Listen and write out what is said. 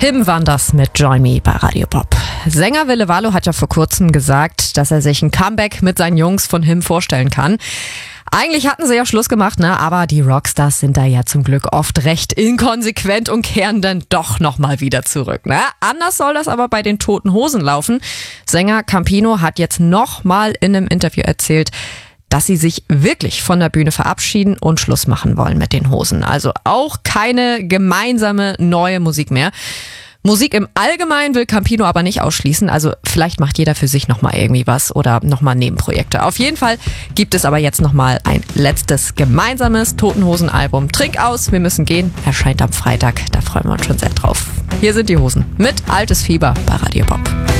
Him waren das mit Join Me bei Radio Pop. Sänger Ville Valo hat ja vor kurzem gesagt, dass er sich ein Comeback mit seinen Jungs von Him vorstellen kann. Eigentlich hatten sie ja Schluss gemacht, ne? Aber die Rockstars sind da ja zum Glück oft recht inkonsequent und kehren dann doch nochmal wieder zurück. Ne? Anders soll das aber bei den Toten Hosen laufen. Sänger Campino hat jetzt nochmal in einem Interview erzählt, dass sie sich wirklich von der Bühne verabschieden und Schluss machen wollen mit den Hosen. Also auch keine gemeinsame neue Musik mehr. Musik im Allgemeinen will Campino aber nicht ausschließen. Also vielleicht macht jeder für sich nochmal irgendwie was oder nochmal Nebenprojekte. Auf jeden Fall gibt es aber jetzt nochmal ein letztes gemeinsames Toten Hosen Album. Trink aus, wir müssen gehen. Erscheint am Freitag. Da freuen wir uns schon sehr drauf. Hier sind die Hosen mit Altes Fieber bei Radio Pop.